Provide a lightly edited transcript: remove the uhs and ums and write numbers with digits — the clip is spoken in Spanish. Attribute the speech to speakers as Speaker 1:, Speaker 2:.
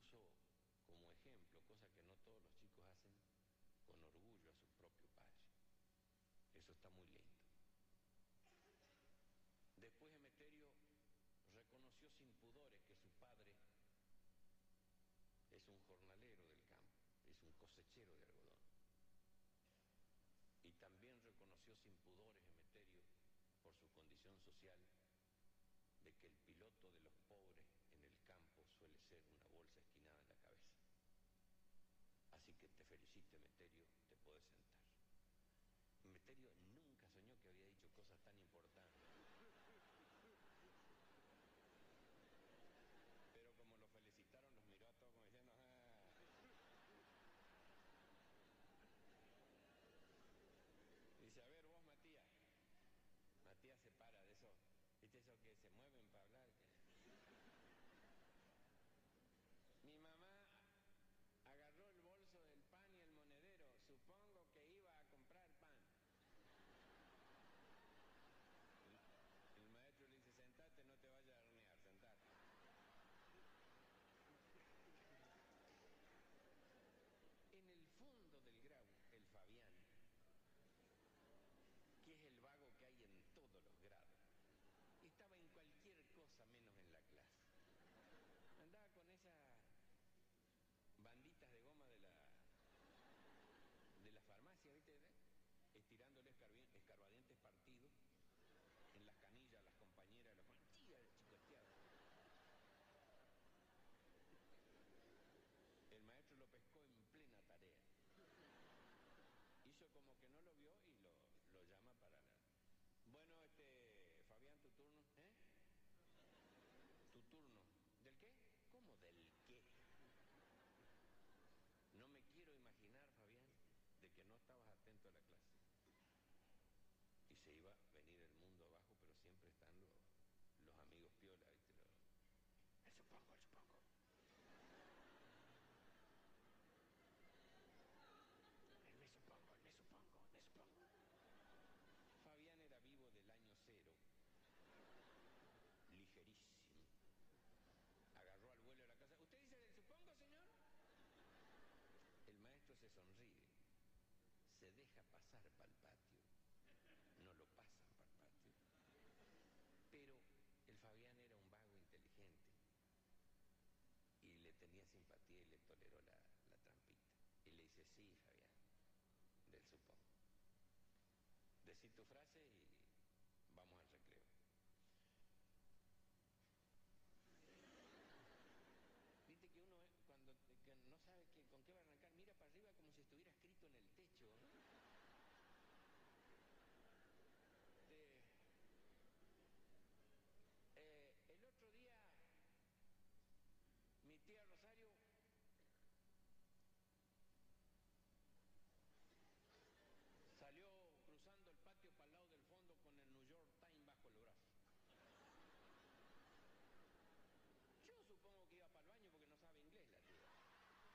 Speaker 1: puso como ejemplo, cosa que no todos los chicos hacen, con orgullo a su propio padre. Eso está muy lindo. Después Emeterio reconoció sin pudores que su padre es un jornalero del campo, es un cosechero de algodón. Y también reconoció sin pudores Emeterio, por su condición social, de que el piloto de los pobres en el campo suele ser una bolsa esquinada en la cabeza. Así que te felicito, Emeterio, te puedes sentar. Emeterio nunca soñó que había dicho cosas tan importantes. Pero como lo felicitaron, los miró a todos como diciendo... ¡Ah! Dice, a ver vos, Matías. Matías se para de eso. ¿Viste eso que se mueven para hablar? Mi mamá agarró el bolso del pan y el monedero. Supongo que iba a comprar pan. El maestro le dice, sentate, no te vayas a hornear, sentate. En el fondo del grau, el Fabián, que es el vago que hay en todos los grados, estaba en cualquier cosa menos en la clase. Andaba con esas banditas de goma de la farmacia, ¿viste? Estirándole escarbadientes partidos en las canillas a las compañeras, la policía, el chicoteado. El maestro lo pescó en plena tarea. Hizo como que no lo vio y lo llama para la... Bueno, Fabián, tu turno. ¿Eh? Tu turno. ¿Del qué? ¿Cómo del qué? No me quiero imaginar, Fabián, de que no estabas atento a la clase. Y se iba a venir el mundo abajo, pero siempre están los amigos piola, ¿viste? El supongo. Me supongo. Fabián era vivo del año cero, ligerísimo. Agarró al vuelo de la casa. ¿Usted dice del supongo, señor? El maestro se sonríe, se deja pasar para el patio. No lo pasan para el patio. Pero el Fabián era un vago inteligente y le tenía simpatía y le toleró la trampita. Y le dice, sí, Fabián, del supongo. Decí tu frase